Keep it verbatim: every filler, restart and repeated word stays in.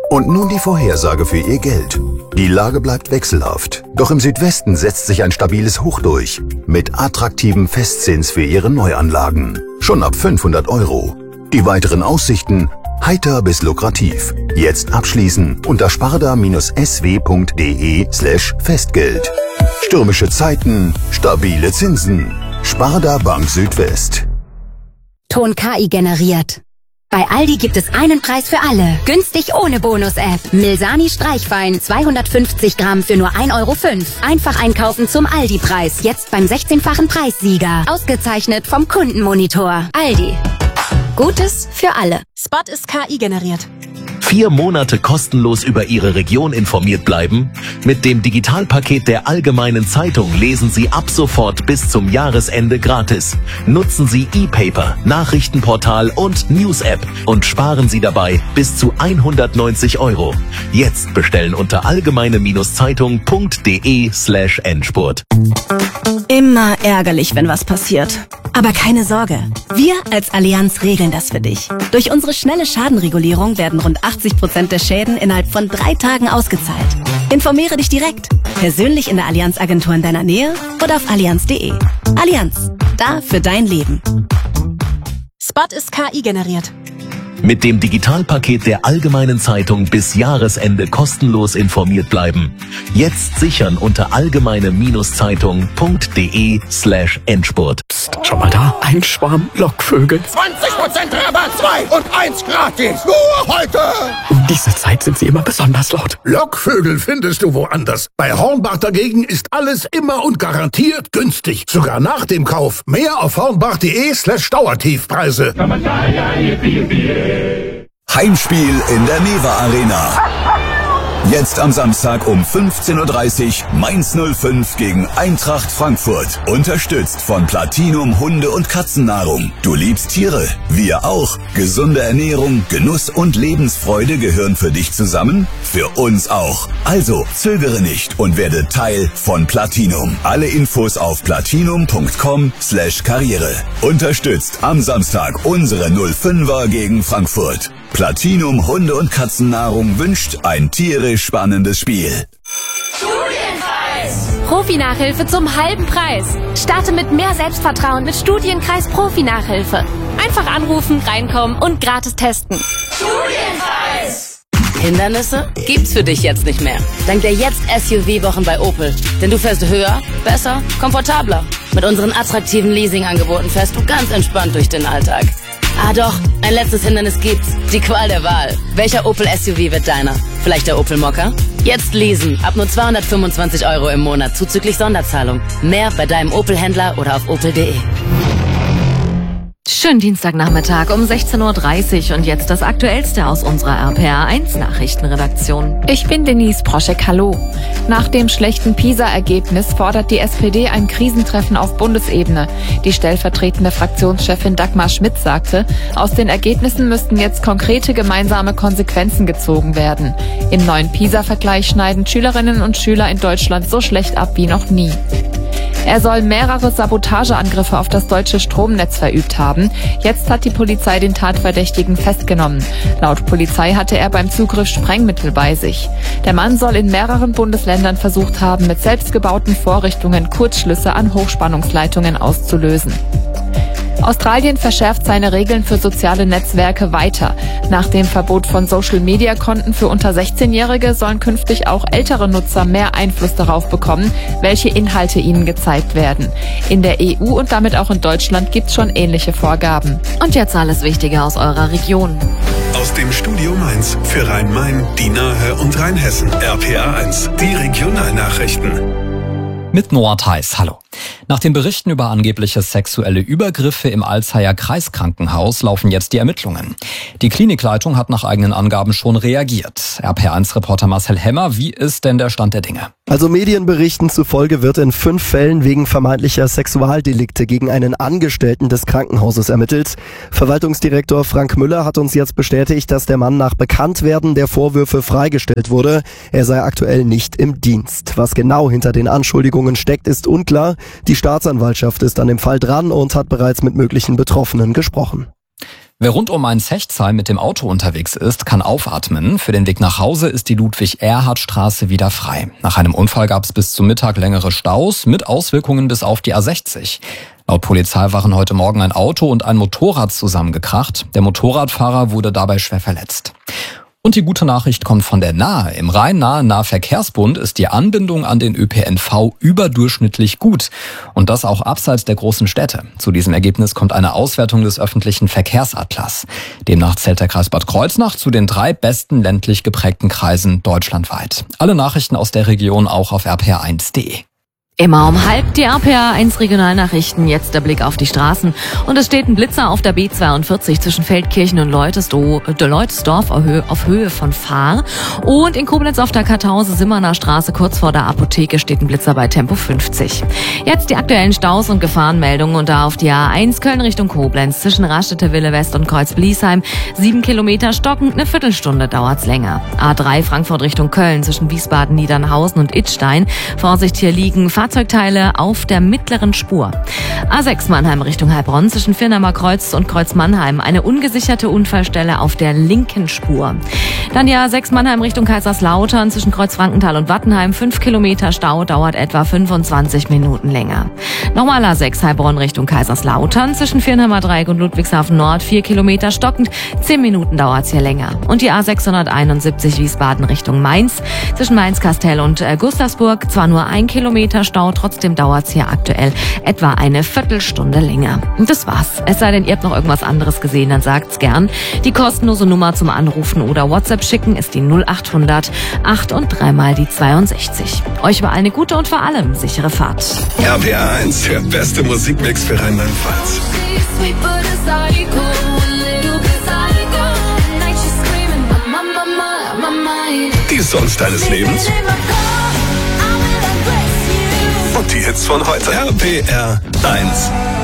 Und nun die Vorhersage für Ihr Geld. Die Lage bleibt wechselhaft. Doch im Südwesten setzt sich ein stabiles Hoch durch. Mit attraktivem Festzins für Ihre Neuanlagen. Schon ab fünfhundert Euro. Die weiteren Aussichten heiter bis lukrativ. Jetzt abschließen unter sparda-sw.de slash Festgeld. Stürmische Zeiten, stabile Zinsen. Sparda Bank Südwest. Ton K I generiert. Bei Aldi gibt es einen Preis für alle. Günstig ohne Bonus-App. Milsani Streichwein zweihundertfünfzig Gramm für nur ein Euro fünf. Einfach einkaufen zum Aldi-Preis. Jetzt beim sechzehnfachen Preissieger. Ausgezeichnet vom Kundenmonitor. Aldi. Gutes für alle. Spot ist K I generiert. Vier Monate kostenlos über Ihre Region informiert bleiben? Mit dem Digitalpaket der Allgemeinen Zeitung lesen Sie ab sofort bis zum Jahresende gratis. Nutzen Sie E-Paper, Nachrichtenportal und News-App und sparen Sie dabei bis zu hundertneunzig Euro. Jetzt bestellen unter allgemeine-zeitung.de slash Endspurt. Immer ärgerlich, wenn was passiert. Aber keine Sorge, wir als Allianz regeln das für dich. Durch unsere schnelle Schadenregulierung werden rund achtzig Prozent der Schäden innerhalb von drei Tagen ausgezahlt. Informiere dich direkt, persönlich in der Allianz-Agentur in deiner Nähe oder auf allianz punkt de. Allianz, da für dein Leben. Spot ist K I generiert. Mit dem Digitalpaket der Allgemeinen Zeitung bis Jahresende kostenlos informiert bleiben. Jetzt sichern unter allgemeine-zeitung.de slash Endspurt. Psst, schon mal da. Ein Schwarm Lockvögel. zwanzig Prozent Rabatt, zwei und eins gratis. Nur heute. Um diese Zeit sind sie immer besonders laut. Lockvögel findest du woanders. Bei Hornbach dagegen ist alles immer und garantiert günstig. Sogar nach dem Kauf. Mehr auf hornbach.de slash Dauertiefpreise. Heimspiel in der Neva Arena. Jetzt am Samstag um fünfzehn Uhr dreißig Mainz null fünf gegen Eintracht Frankfurt. Unterstützt von Platinum Hunde- und Katzennahrung. Du liebst Tiere, wir auch. Gesunde Ernährung, Genuss und Lebensfreude gehören für dich zusammen? Für uns auch. Also zögere nicht und werde Teil von Platinum. Alle Infos auf platinum.com slash Karriere. Unterstützt am Samstag unsere null fünfer gegen Frankfurt. Platinum Hunde- und Katzennahrung wünscht ein tierisch spannendes Spiel. Studienkreis! Profi-Nachhilfe zum halben Preis. Starte mit mehr Selbstvertrauen mit Studienkreis Profi-Nachhilfe. Einfach anrufen, reinkommen und gratis testen. Studienkreis! Hindernisse gibt's für dich jetzt nicht mehr. Dank der Jetzt S U V-Wochen bei Opel. Denn du fährst höher, besser, komfortabler. Mit unseren attraktiven Leasing-Angeboten fährst du ganz entspannt durch den Alltag. Ah doch, ein letztes Hindernis gibt's. Die Qual der Wahl. Welcher Opel S U V wird deiner? Vielleicht der Opel Mokka? Jetzt leasen. Ab nur zweihundertfünfundzwanzig Euro im Monat zuzüglich Sonderzahlung. Mehr bei deinem Opel-Händler oder auf opel punkt de. Schönen Dienstagnachmittag um sechzehn Uhr dreißig und jetzt das Aktuellste aus unserer R P R eins Nachrichtenredaktion. Ich bin Denise Proschek, hallo. Nach dem schlechten PISA-Ergebnis fordert die S P D ein Krisentreffen auf Bundesebene. Die stellvertretende Fraktionschefin Dagmar Schmidt sagte, aus den Ergebnissen müssten jetzt konkrete gemeinsame Konsequenzen gezogen werden. Im neuen PISA-Vergleich schneiden Schülerinnen und Schüler in Deutschland so schlecht ab wie noch nie. Er soll mehrere Sabotageangriffe auf das deutsche Stromnetz verübt haben. Jetzt hat die Polizei den Tatverdächtigen festgenommen. Laut Polizei hatte er beim Zugriff Sprengmittel bei sich. Der Mann soll in mehreren Bundesländern versucht haben, mit selbstgebauten Vorrichtungen Kurzschlüsse an Hochspannungsleitungen auszulösen. Australien verschärft seine Regeln für soziale Netzwerke weiter. Nach dem Verbot von Social-Media-Konten für unter sechzehnjährige sollen künftig auch ältere Nutzer mehr Einfluss darauf bekommen, welche Inhalte ihnen gezeigt werden. In der E U und damit auch in Deutschland gibt es schon ähnliche Vorgaben. Und jetzt alles Wichtige aus eurer Region. Aus dem Studio Mainz für Rhein-Main, die Nahe und Rheinhessen. R P R eins, die Regionalnachrichten. Mit Noah Theis, hallo. Nach den Berichten über angebliche sexuelle Übergriffe im Alzheimer Kreiskrankenhaus laufen jetzt die Ermittlungen. Die Klinikleitung hat nach eigenen Angaben schon reagiert. R P R eins Reporter Marcel Hemmer, wie ist denn der Stand der Dinge? Also Medienberichten zufolge wird in fünf Fällen wegen vermeintlicher Sexualdelikte gegen einen Angestellten des Krankenhauses ermittelt. Verwaltungsdirektor Frank Müller hat uns jetzt bestätigt, dass der Mann nach Bekanntwerden der Vorwürfe freigestellt wurde. Er sei aktuell nicht im Dienst. Was genau hinter den Anschuldigungen steckt, ist unklar. Die Staatsanwaltschaft ist an dem Fall dran und hat bereits mit möglichen Betroffenen gesprochen. Wer rund um Mainz-Hechtsheim mit dem Auto unterwegs ist, kann aufatmen. Für den Weg nach Hause ist die Ludwig-Erhard-Straße wieder frei. Nach einem Unfall gab es bis zum Mittag längere Staus mit Auswirkungen bis auf die A sechzig. Laut Polizei waren heute Morgen ein Auto und ein Motorrad zusammengekracht. Der Motorradfahrer wurde dabei schwer verletzt. Und die gute Nachricht kommt von der Nahe. Im Rhein-Nahe Nahverkehrsbund ist die Anbindung an den Ö P N V überdurchschnittlich gut. Und das auch abseits der großen Städte. Zu diesem Ergebnis kommt eine Auswertung des öffentlichen Verkehrsatlas. Demnach zählt der Kreis Bad Kreuznach zu den drei besten ländlich geprägten Kreisen deutschlandweit. Alle Nachrichten aus der Region auch auf r p r eins punkt d e. Immer um halb die R P R eins Regionalnachrichten, jetzt der Blick auf die Straßen. Und es steht ein Blitzer auf der B zweiundvierzig zwischen Feldkirchen und Leutesdorf auf Höhe von Fahr. Und in Koblenz auf der Kartause-Simmerner Straße kurz vor der Apotheke steht ein Blitzer bei Tempo fünfzig. Jetzt die aktuellen Staus und Gefahrenmeldungen und da auf die A eins Köln Richtung Koblenz zwischen Rastetter Wille West und Kreuz-Bliesheim. Sieben Kilometer stockend, eine Viertelstunde dauert's länger. A drei Frankfurt Richtung Köln zwischen Wiesbaden, Niedernhausen und Idstein. Vorsicht, hier liegen Fahrzeugteile auf der mittleren Spur. A sechs Mannheim Richtung Heilbronn zwischen Firnheimer Kreuz und Kreuz Mannheim. Eine ungesicherte Unfallstelle auf der linken Spur. Dann die A sechs Mannheim Richtung Kaiserslautern zwischen Kreuz Frankenthal und Wattenheim. Fünf Kilometer Stau, dauert etwa fünfundzwanzig Minuten länger. Nochmal A sechs Heilbronn Richtung Kaiserslautern zwischen Firnheimer Dreieck und Ludwigshafen Nord. Vier Kilometer stockend. Zehn Minuten dauert's hier länger. Und die A sechshunderteinundsiebzig Wiesbaden Richtung Mainz zwischen Mainz-Kastell und äh, Gustavsburg. Zwar nur ein Kilometer Stau, trotzdem dauert's hier aktuell etwa eine Viertelstunde länger. Und das war's. Es sei denn, ihr habt noch irgendwas anderes gesehen, dann sagt's gern. Die kostenlose Nummer zum Anrufen oder WhatsApp schicken ist die null achthundert acht und dreimal die zweiundsechzig. Euch war eine gute und vor allem sichere Fahrt. R P R eins, der beste Musikmix für Rheinland-Pfalz. Die Songs deines Lebens und die Hits von heute. R P R eins.